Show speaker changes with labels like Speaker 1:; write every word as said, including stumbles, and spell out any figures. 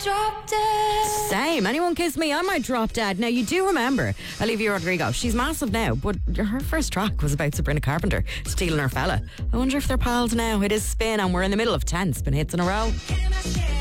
Speaker 1: drop dead.
Speaker 2: Same. Anyone kiss me, I might drop dead. Now, you do remember Olivia Rodrigo. She's massive now, but her first track was about Sabrina Carpenter stealing her fella. I wonder if they're pals now. It is Spin, and we're in the middle of ten Spin hits in a row.